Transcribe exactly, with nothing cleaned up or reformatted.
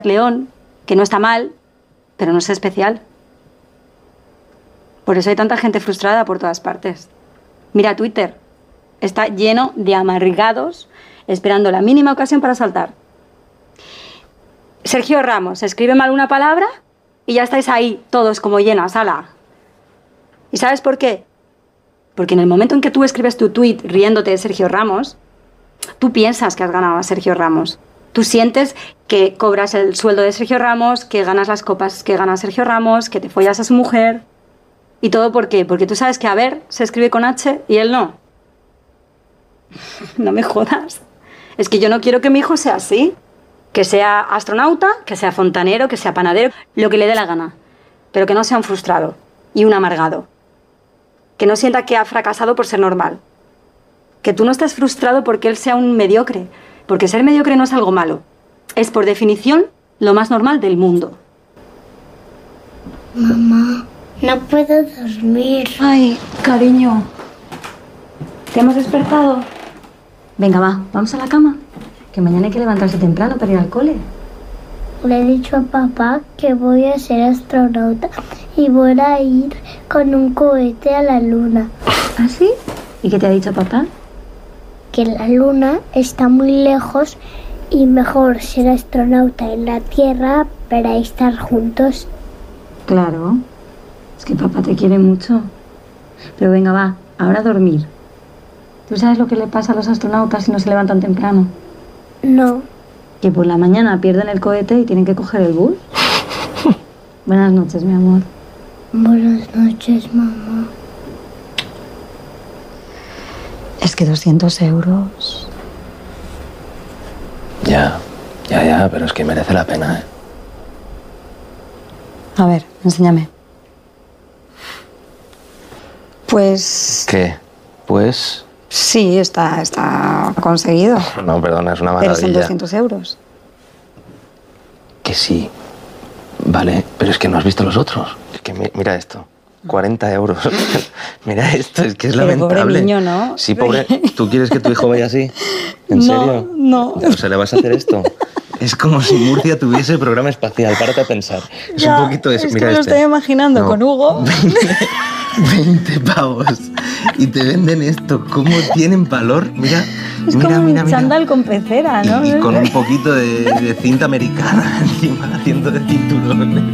León, que no está mal, pero no es especial. Por eso hay tanta gente frustrada por todas partes. Mira Twitter, está lleno de amargados esperando la mínima ocasión para saltar. Sergio Ramos escribe mal una palabra y ya estáis ahí, todos como llenas, ala. ¿Y sabes por qué? Porque en el momento en que tú escribes tu tweet riéndote de Sergio Ramos, tú piensas que has ganado a Sergio Ramos. Tú sientes que cobras el sueldo de Sergio Ramos, que ganas las copas que gana Sergio Ramos, que te follas a su mujer. ¿Y todo por qué? Porque tú sabes que a ver se escribe con H y él no. No me jodas. Es que yo no quiero que mi hijo sea así. Que sea astronauta, que sea fontanero, que sea panadero, lo que le dé la gana. Pero que no sea un frustrado y un amargado. Que no sienta que ha fracasado por ser normal. Que tú no estés frustrado porque él sea un mediocre. Porque ser mediocre no es algo malo. Es, por definición, lo más normal del mundo. Mamá, no puedo dormir. Ay, cariño. ¿Te hemos despertado? Venga, va, vamos a la cama. Que mañana hay que levantarse temprano para ir al cole. Le he dicho a papá que voy a ser astronauta y voy a ir con un cohete a la luna. ¿Ah, sí? ¿Y qué te ha dicho papá? Que la luna está muy lejos y mejor ser astronauta en la Tierra para estar juntos. Claro, es que papá te quiere mucho. Pero venga, va, ahora a dormir. ¿Tú sabes lo que le pasa a los astronautas si no se levantan temprano? No. Que por la mañana pierden el cohete y tienen que coger el bus. Buenas noches, mi amor. Buenas noches, mamá. Es que doscientos euros... Ya, ya, ya, pero es que merece la pena, ¿eh? A ver, enséñame. Pues... ¿Qué? Pues... Sí, está, está conseguido. No, perdona, es una maravilla. Pero son doscientos euros. Que sí. Vale, pero es que no has visto los otros. Es que mi- mira esto. cuarenta euros. Mira esto, es que es Pero lamentable. pobre niño, ¿no? Sí, pobre. ¿Tú quieres que tu hijo vaya así? ¿En No, serio? no. O sea, ¿le vas a hacer esto? Es como si Murcia tuviese programa espacial. Párate a pensar. Es Ya, un poquito eso. es Mira que me lo este. estoy imaginando No. con Hugo. veinte pavos. Y te venden esto. ¿Cómo tienen valor? Mira, Es mira, como mira, un mira. chándal con pecera, ¿no? Y, y con un poquito de, de cinta americana encima, haciendo de cinturón.